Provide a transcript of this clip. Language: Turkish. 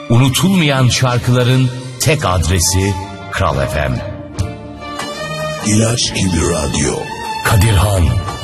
unutulmayan şarkıların tek adresi Kral FM. İlaç gibi radyo. Kadirhan.